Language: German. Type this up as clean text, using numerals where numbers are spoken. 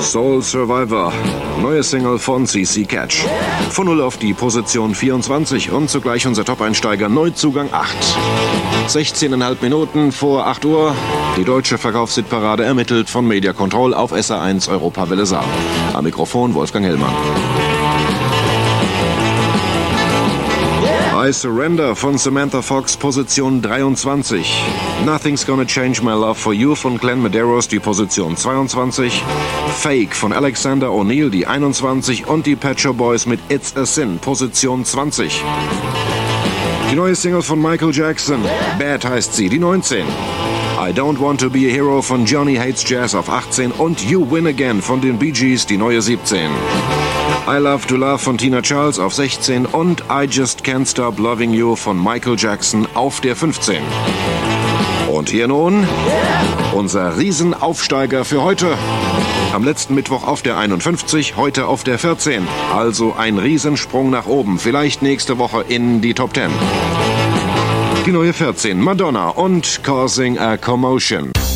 Soul Survivor, neue Single von CC Catch. Von 0 auf die Position 24 und zugleich unser Top-Einsteiger, Neuzugang 8. 16,5 Minuten vor 8 Uhr, die deutsche Verkaufshitparade ermittelt von Media Control auf SR1 Europawelle Saar. Am Mikrofon Wolfgang Hellmann. I Surrender von Samantha Fox, Position 23. Nothing's Gonna Change My Love for You von Glenn Medeiros, die Position 22. Fake von Alexander O'Neal, die 21. Und die Pet Shop Boys mit It's a Sin, Position 20. Die neue Single von Michael Jackson, Bad heißt sie, die 19. I Don't Want to Be a Hero von Johnny Hates Jazz auf 18 und You Win Again von den Bee Gees, die neue 17. I Love to Love von Tina Charles auf 16 und I Just Can't Stop Loving You von Michael Jackson auf der 15. Und hier nun unser Riesenaufsteiger für heute. Am letzten Mittwoch auf der 51, heute auf der 14. Also ein Riesensprung nach oben, vielleicht nächste Woche in die Top 10. Die neue 14, Madonna und Causing a Commotion.